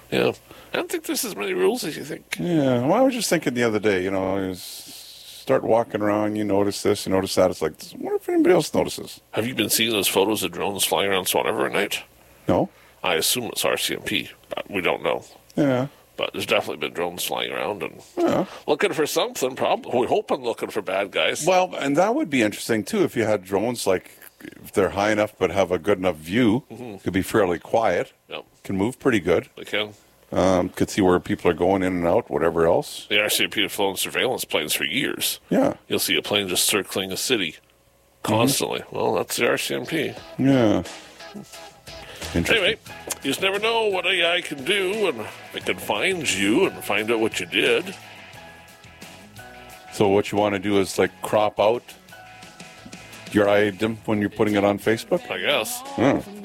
Yeah. I don't think there's as many rules as you think. Yeah, well, I was just thinking the other day, start walking around, you notice this, you notice that. It's like, I wonder if anybody else notices. Have you been seeing those photos of drones flying around Swan River at night? No? I assume it's RCMP, but we don't know. Yeah. But there's definitely been drones flying around and Yeah. looking for something. Probably, we're hoping looking for bad guys. Well, and that would be interesting, too, if you had drones, like, if they're high enough but have a good enough view, could be fairly quiet, Yep, can move pretty good, they can. could see where people are going in and out, whatever else. The RCMP have flown surveillance planes for years. Yeah. You'll see a plane just circling a city constantly. Well, that's the RCMP. Yeah. Interesting. Anyway, you just never know what AI can do, and it can find you and find out what you did. So what you want to do is, like, crop out your item when you're putting it on Facebook? I guess. Oh.